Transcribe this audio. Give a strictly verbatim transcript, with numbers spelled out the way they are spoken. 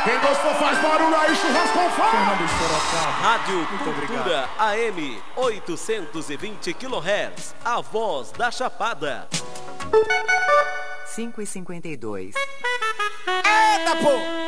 Quem gostou faz barulho aí, churrasco com fome. Rádio Muito Cultura obrigado. A M oitocentos e vinte quilohertz, a voz da Chapada. cinco e cinquenta e dois. Eita, pô!